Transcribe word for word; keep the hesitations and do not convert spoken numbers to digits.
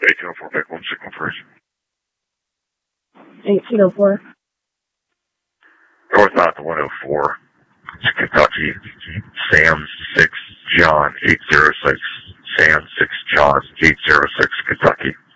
eighteen oh four, back one, signal first. eighteen oh four. North out to one oh four. It's Kentucky. Sam's six, John eight